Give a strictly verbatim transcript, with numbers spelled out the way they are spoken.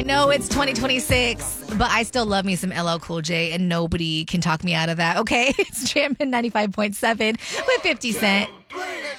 I know it's twenty twenty-six, but I still love me some L L Cool J, and nobody can talk me out of that, okay? It's Jammin' ninety-five point seven with fifty Cent.